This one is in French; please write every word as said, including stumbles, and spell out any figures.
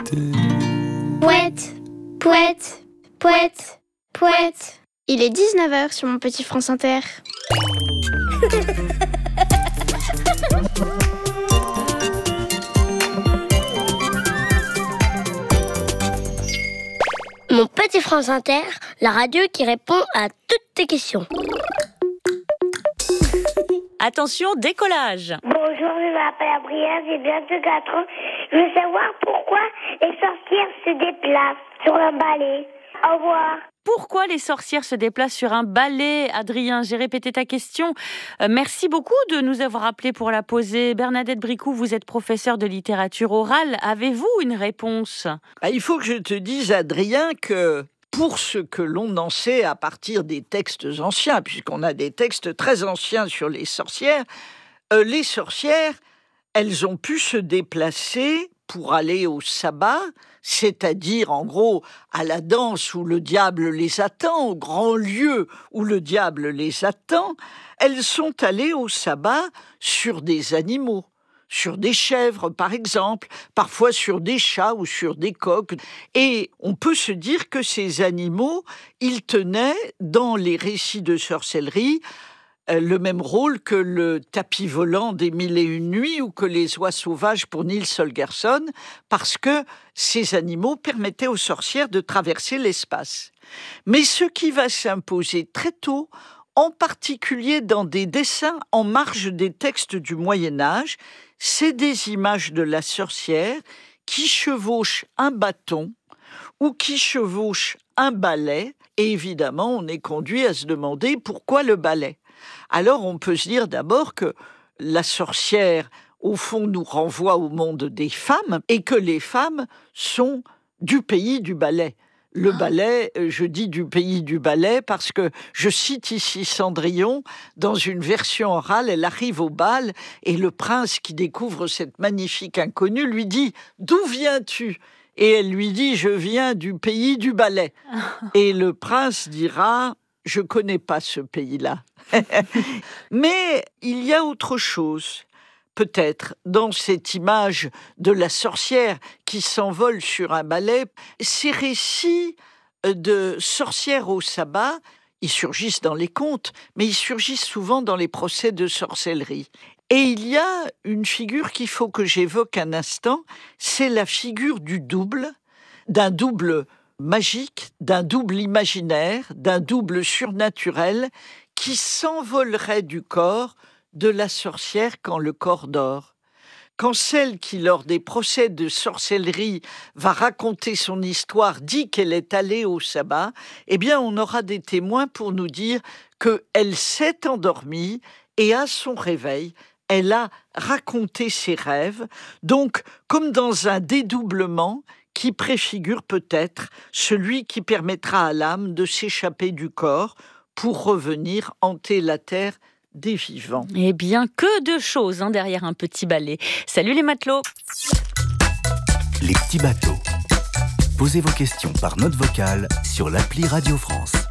d'été. Poète, poète, poète, poète. Il est dix-neuf heures sur mon petit France Inter. Mon petit France Inter, la radio qui répond à toutes tes questions. Attention, décollage. Bonjour, je m'appelle Gabrielle, j'ai bientôt quatre ans. Je veux savoir pourquoi les sorcières se déplacent sur un balai. Au revoir. Pourquoi les sorcières se déplacent sur un balai, Adrien? J'ai répété ta question. Euh, merci beaucoup de nous avoir appelés pour la poser. Bernadette Bricou, vous êtes professeure de littérature orale. Avez-vous une réponse? Ah, il faut que je te dise, Adrien, que pour ce que l'on en sait à partir des textes anciens, puisqu'on a des textes très anciens sur les sorcières, euh, les sorcières, elles ont pu se déplacer pour aller au sabbat, c'est-à-dire en gros à la danse où le diable les attend, au grand lieu où le diable les attend. Elles sont allées au sabbat sur des animaux, sur des chèvres par exemple, parfois sur des chats ou sur des coqs. Et on peut se dire que ces animaux, ils tenaient dans les récits de sorcellerie le même rôle que le tapis volant des Mille et une nuits ou que les oies sauvages pour Niels Holgersson, parce que ces animaux permettaient aux sorcières de traverser l'espace. Mais ce qui va s'imposer très tôt, en particulier dans des dessins en marge des textes du Moyen-Âge, c'est des images de la sorcière qui chevauche un bâton ou qui chevauche un balai, et évidemment on est conduit à se demander pourquoi le balai. Alors on peut se dire d'abord que la sorcière, au fond, nous renvoie au monde des femmes et que les femmes sont du pays du ballet. Le ballet, je dis du pays du ballet parce que je cite ici Cendrillon, dans une version orale, elle arrive au bal et le prince qui découvre cette magnifique inconnue lui dit « D'où viens-tu » Et elle lui dit « Je viens du pays du ballet ». Et le prince dira « Je connais pas ce pays-là ». Mais il y a autre chose, peut-être, dans cette image de la sorcière qui s'envole sur un balai. Ces récits de sorcières au sabbat, ils surgissent dans les contes, mais ils surgissent souvent dans les procès de sorcellerie. Et il y a une figure qu'il faut que j'évoque un instant, c'est la figure du double, d'un double magique, d'un double imaginaire, d'un double surnaturel, qui s'envolerait du corps de la sorcière quand le corps dort. Quand celle qui, lors des procès de sorcellerie, va raconter son histoire, dit qu'elle est allée au sabbat, eh bien, on aura des témoins pour nous dire qu'elle s'est endormie et à son réveil, elle a raconté ses rêves. Donc, comme dans un dédoublement qui préfigure peut-être celui qui permettra à l'âme de s'échapper du corps pour revenir hanter la terre des vivants. Eh bien, que de choses hein, derrière un petit balai. Salut les matelots. Les petits bateaux. Posez vos questions par note vocale sur l'appli Radio France.